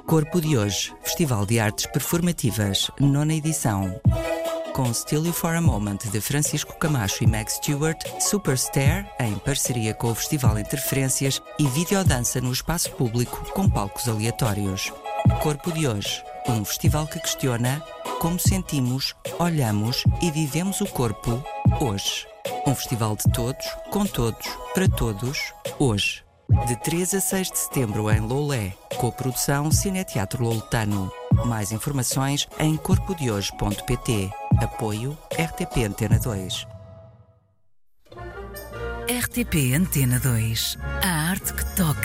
Corpo de Hoje, Festival de Artes Performativas, 9ª edição. Com Still You for a Moment, de Francisco Camacho e Meg Stewart, Superstar, em parceria com o Festival Interferências, e videodança no espaço público, com palcos aleatórios. Corpo de Hoje, um festival que questiona como sentimos, olhamos e vivemos o corpo hoje. Um festival de todos, com todos, para todos, hoje. De 3 a 6 de setembro em Loulé, coprodução Cineteatro Loletano. Mais informações em corpodehoje.pt. Apoio RTP Antena 2. RTP Antena 2. A arte que toca.